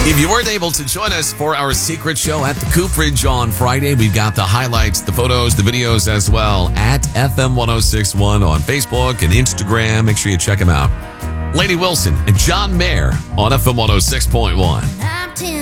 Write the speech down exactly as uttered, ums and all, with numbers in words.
If you weren't able to join us for our secret show at the Cooperage on Friday, we've got the highlights, the photos, the videos as well at F M one oh six point one on Facebook and Instagram. Make sure you check them out. Lady Wilson and John Mayer on F M one oh six point one.